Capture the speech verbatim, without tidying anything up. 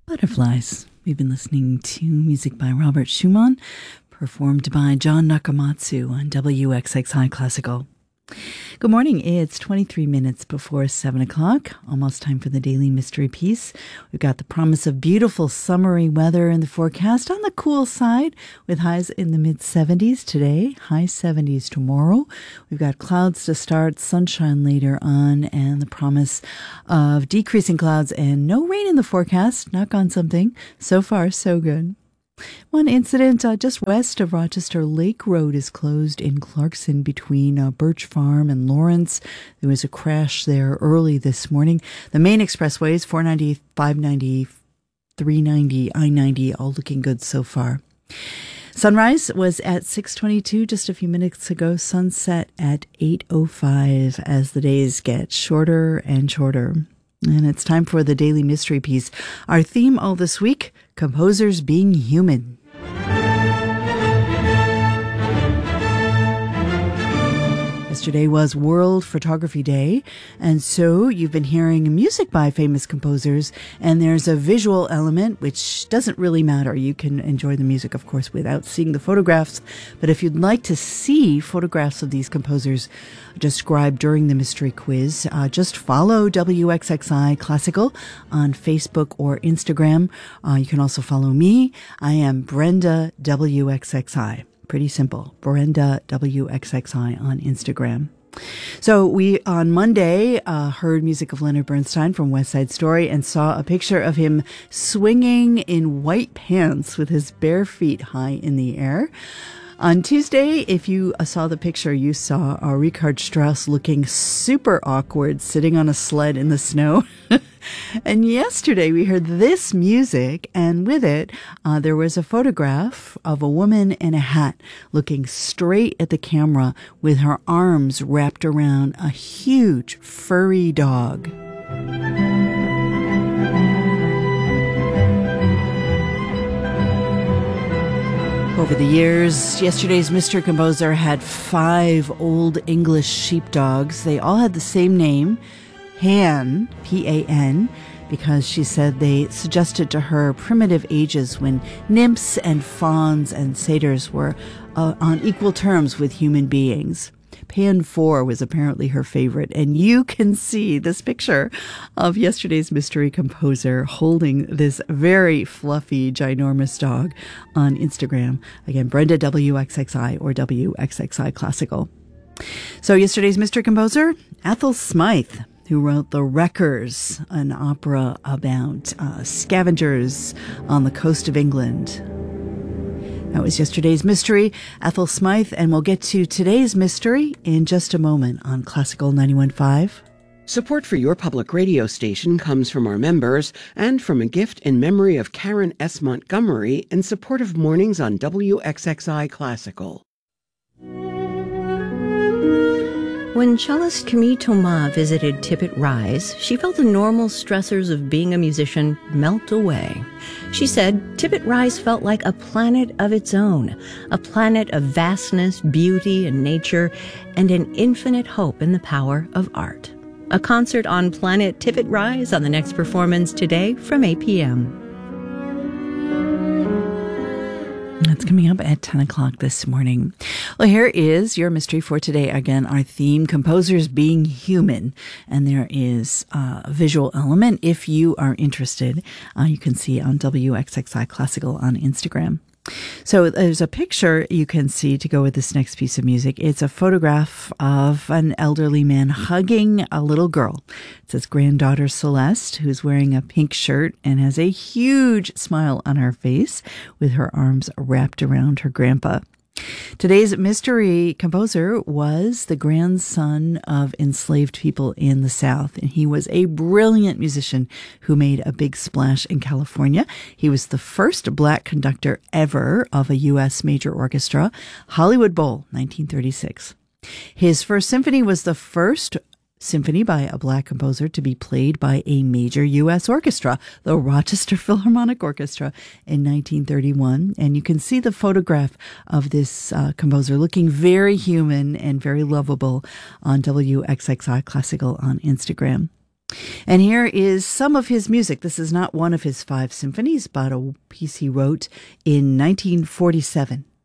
Butterflies. We've been listening to music by Robert Schumann, performed by John Nakamatsu on W X X I Classical. Good morning. It's twenty-three minutes before seven o'clock. Almost time for the Daily Mystery Piece. We've got the promise of beautiful summery weather in the forecast on the cool side with highs in the mid seventies today, high seventies tomorrow. We've got clouds to start, sunshine later on, and the promise of decreasing clouds and no rain in the forecast. Knock on something. So far, so good. One incident uh, just west of Rochester, Lake Road is closed in Clarkson between uh, Birch Farm and Lawrence. There was a crash there early this morning. The main expressways, four ninety, five ninety, three ninety, I ninety, all looking good so far. Sunrise was at six twenty-two just a few minutes ago. Sunset at eight oh five as the days get shorter and shorter. And it's time for the Daily Mystery Piece. Our theme all this week, composers being human. Yesterday was World Photography Day, and so you've been hearing music by famous composers, and there's a visual element which doesn't really matter. You can enjoy the music, of course, without seeing the photographs, but if you'd like to see photographs of these composers described during the mystery quiz, uh, just follow W X X I Classical on Facebook or Instagram. Uh, you can also follow me. I am Brenda W X X I. Pretty simple. Brenda W X X I on Instagram. So we, on Monday, uh, heard music of Leonard Bernstein from West Side Story and saw a picture of him swinging in white pants with his bare feet high in the air. On Tuesday, if you saw the picture, you saw uh, Richard Strauss looking super awkward, sitting on a sled in the snow. And yesterday, we heard this music, and with it, uh, there was a photograph of a woman in a hat looking straight at the camera with her arms wrapped around a huge furry dog. Over the years, yesterday's mystery composer had five old English sheepdogs. They all had the same name, Pan, P A N, because she said they suggested to her primitive ages when nymphs and fawns and satyrs were uh, on equal terms with human beings. Pan four was apparently her favorite, and you can see this picture of yesterday's mystery composer holding this very fluffy, ginormous dog on Instagram. Again, Brenda W X X I or W X X I Classical. So yesterday's mystery composer, Ethel Smythe, who wrote The Wreckers, an opera about uh, scavengers on the coast of England. That was yesterday's mystery, Ethel Smythe, and we'll get to today's mystery in just a moment on Classical ninety-one point five. Support for your public radio station comes from our members and from a gift in memory of Karen S. Montgomery in support of mornings on W X X I Classical. When cellist Camille Thomas visited Tippett Rise, she felt the normal stressors of being a musician melt away. She said Tippett Rise felt like a planet of its own, a planet of vastness, beauty, and nature, and an infinite hope in the power of art. A concert on Planet Tippett Rise on the next performance today from eight p.m. That's coming up at ten o'clock this morning. Well, here is your mystery for today. Again, our theme, composers being human. And there is uh, a visual element. If you are interested, uh, you can see on W X X I Classical on Instagram. So there's a picture you can see to go with this next piece of music. It's a photograph of an elderly man hugging a little girl. It's his granddaughter Celeste, who's wearing a pink shirt and has a huge smile on her face with her arms wrapped around her grandpa. Today's mystery composer was the grandson of enslaved people in the South, and he was a brilliant musician who made a big splash in California. He was the first black conductor ever of a U S major orchestra, Hollywood Bowl, nineteen thirty-six. His first symphony was the first symphony by a black composer to be played by a major U S orchestra, the Rochester Philharmonic Orchestra, in nineteen thirty-one. And you can see the photograph of this uh, composer looking very human and very lovable on W X X I Classical on Instagram. And here is some of his music. This is not one of his five symphonies, but a piece he wrote in nineteen forty-seven.